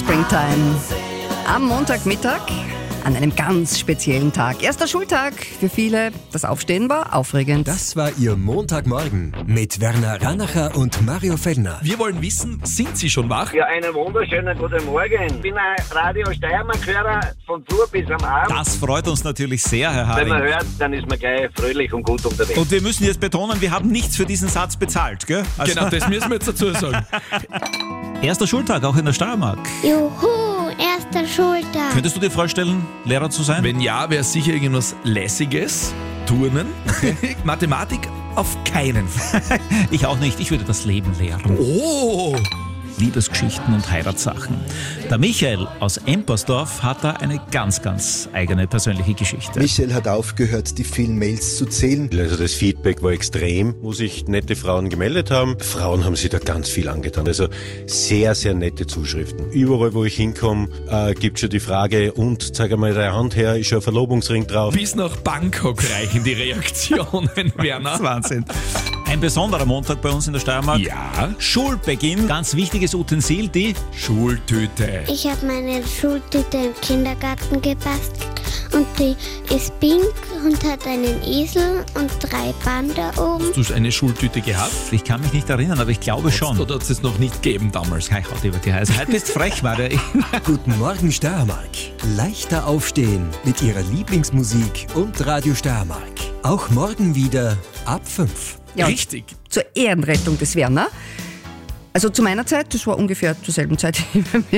Springtime. Am Montagmittag, an einem ganz speziellen Tag. Erster Schultag für viele. Das Aufstehen war aufregend. Das war Ihr Montagmorgen mit Werner Ranacher und Mario Fellner. Wir wollen wissen, sind Sie schon wach? Ja, einen wunderschönen guten Morgen. Ich bin ein Radio Steiermark-Hörer von früh bis am Abend. Das freut uns natürlich sehr, Herr Wenn man Haring. hört, dann ist man gleich fröhlich und gut unterwegs. Und wir müssen jetzt betonen, wir haben nichts für diesen Satz bezahlt, gell? Also Genau, das müssen wir jetzt dazu sagen. erster Schultag, auch in der Steiermark. Juhu, erster Schultag. Könntest du dir vorstellen, Lehrer zu sein? Wenn ja, wäre sicher irgendwas Lässiges. Turnen. Mathematik auf keinen Fall. Ich auch nicht, ich würde das Leben lehren. Oh! Liebesgeschichten und Heiratssachen. Der Michael aus Empersdorf hat da eine ganz, ganz eigene persönliche Geschichte. Michael hat aufgehört, die vielen Mails zu zählen. Also das Feedback war extrem, wo sich nette Frauen gemeldet haben. Frauen haben sich da ganz viel angetan. Also sehr, sehr nette Zuschriften. Überall, wo ich hinkomme, gibt schon die Frage, und zeig einmal deine Hand her, ist schon ein Verlobungsring drauf. Bis nach Bangkok reichen die Reaktionen, Werner. Das ist Wahnsinn. Ein besonderer Montag bei uns in der Steiermark. Ja, Schulbeginn, ganz wichtiges Utensil, die Schultüte. Ich habe meine Schultüte im Kindergarten gebastelt und die ist pink und hat einen Esel und 3 Bande oben. Hast du eine Schultüte gehabt? Ich kann mich nicht erinnern, aber ich glaube schon. Oder hat es noch nicht gegeben damals? Ich haut über die Heiße. Heute bist frech, Mario. Guten Morgen Steiermark. Leichter aufstehen mit Ihrer Lieblingsmusik und Radio Steiermark. Auch morgen wieder ab 5. Ja, und Richtig. zur Ehrenrettung des Werner. Also zu meiner Zeit, das war ungefähr zur selben Zeit wie bei mir.